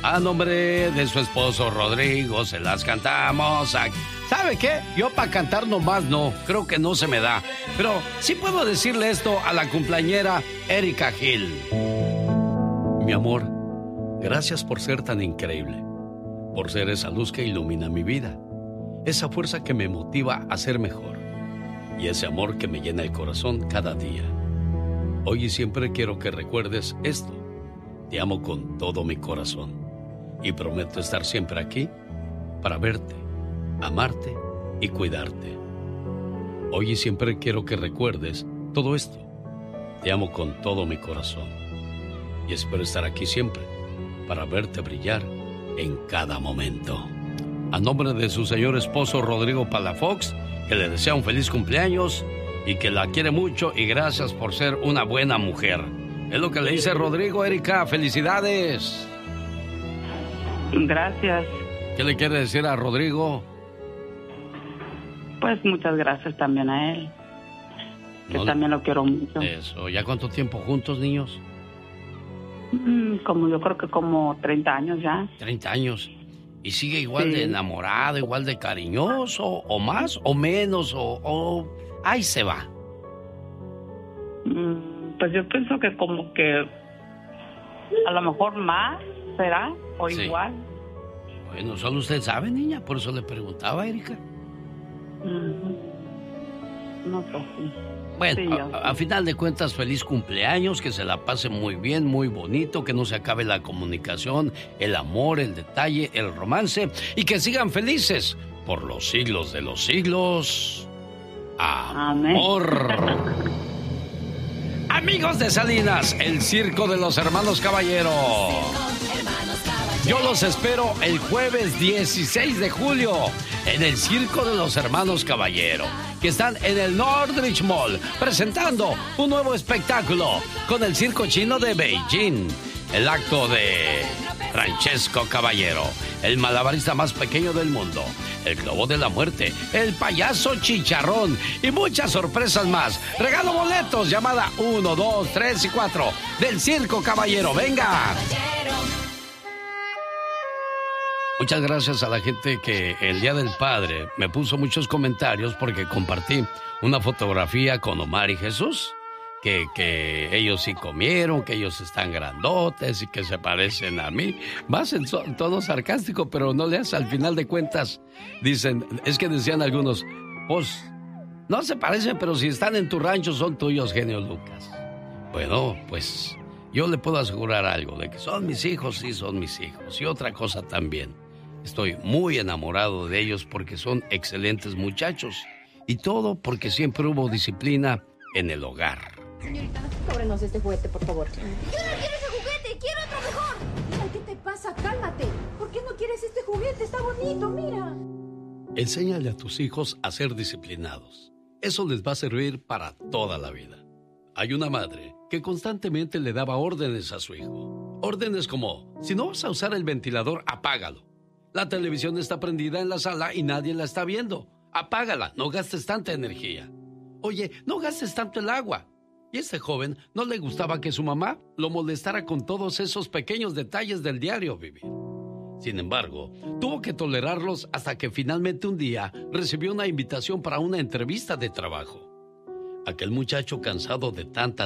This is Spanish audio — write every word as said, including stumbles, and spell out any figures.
A nombre de su esposo Rodrigo se las cantamos. A... ¿Sabe qué? Yo para cantar nomás no, creo que no se me da. Pero sí puedo decirle esto a la cumpleañera Erika Gil. Mi amor, gracias por ser tan increíble, por ser esa luz que ilumina mi vida, esa fuerza que me motiva a ser mejor y ese amor que me llena el corazón cada día. Hoy y siempre quiero que recuerdes esto. Te amo con todo mi corazón y prometo estar siempre aquí para verte, amarte y cuidarte. Hoy y siempre quiero que recuerdes todo esto. Te amo con todo mi corazón y espero estar aquí siempre para verte brillar en cada momento. A nombre de su señor esposo Rodrigo Palafox, que le desea un feliz cumpleaños y que la quiere mucho y gracias por ser una buena mujer. Es lo que le dice Rodrigo. Erika, felicidades. Gracias. ¿Qué le quiere decir a Rodrigo? Pues muchas gracias también a él, que no, también lo quiero mucho. Eso. ¿Ya cuánto tiempo juntos, niños? Mm, como yo creo que como treinta años ya. treinta años. ¿Y sigue igual sí. de enamorado, igual de cariñoso, o más, o menos, o, o... ahí se va? Mm, pues yo pienso que como que a lo mejor más, ¿será? O sí. igual. Bueno, solo usted sabe, niña, por eso le preguntaba a Erika. Mm-hmm. No, pues sí. Bueno, sí, a, a, a final de cuentas, feliz cumpleaños, que se la pase muy bien, muy bonito, que no se acabe la comunicación, el amor, el detalle, el romance, y que sigan felices por los siglos de los siglos. Amor. Amén. Amigos de Salinas, el Circo de los Hermanos Caballero. Yo los espero el jueves dieciséis de julio en el Circo de los Hermanos Caballero, que están en el Northridge Mall, presentando un nuevo espectáculo con el Circo Chino de Beijing. El acto de Francesco Caballero, el malabarista más pequeño del mundo, el Globo de la Muerte, el Payaso Chicharrón y muchas sorpresas más. Regalo boletos, llamada uno, dos, tres y cuatro del Circo Caballero. ¡Venga! Muchas gracias a la gente que el Día del Padre me puso muchos comentarios porque compartí una fotografía con Omar y Jesús, que, que ellos sí comieron, que ellos están grandotes y que se parecen a mí. Más en tono sarcástico, pero no le hace, al final de cuentas. Dicen, es que decían algunos, pues no se parecen, pero si están en tu rancho son tuyos, genio Lucas. Bueno, pues yo le puedo asegurar algo, de que son mis hijos, sí son mis hijos. Y otra cosa también. Estoy muy enamorado de ellos porque son excelentes muchachos. Y todo porque siempre hubo disciplina en el hogar. Señorita, cóbrenos este juguete, por favor. Yo no quiero ese juguete, quiero otro mejor. Mira, ¿qué te pasa? Cálmate. ¿Por qué no quieres este juguete? Está bonito, mira. Enséñale a tus hijos a ser disciplinados. Eso les va a servir para toda la vida. Hay una madre que constantemente le daba órdenes a su hijo. Órdenes como, si no vas a usar el ventilador, apágalo. La televisión está prendida en la sala y nadie la está viendo. Apágala, no gastes tanta energía. Oye, no gastes tanto el agua. Y a este joven no le gustaba que su mamá lo molestara con todos esos pequeños detalles del diario vivir. Sin embargo, tuvo que tolerarlos hasta que finalmente un día recibió una invitación para una entrevista de trabajo. Aquel muchacho, cansado de tanta